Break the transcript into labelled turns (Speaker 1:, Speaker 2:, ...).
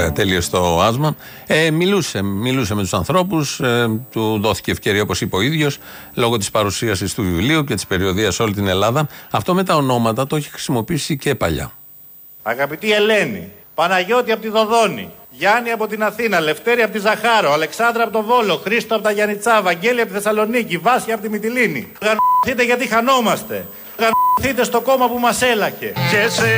Speaker 1: τέλειωσε το άσμα. Μιλούσε με τους ανθρώπους, του δόθηκε ευκαιρία, όπως είπε ο ίδιος, λόγω της παρουσίασης του βιβλίου και της περιοδείας σε όλη την Ελλάδα. Αυτό με τα ονόματα το έχει χρησιμοποιήσει και παλιά.
Speaker 2: Αγαπητή Ελένη, Παναγιώτη από τη Δοδόνη, Γιάννη από την Αθήνα, Λευτέρη από τη Ζαχάρο, Αλεξάνδρα από το Βόλο, Χρήστο από τα Γιαννιτσά, Βαγγέλη από τη Θεσσαλονίκη, Βάσια από τη Μυτιλήνη. Γαρ***είτε γιατί χανόμαστε. Γαρ***είτε στο κόμμα που μας έλακε.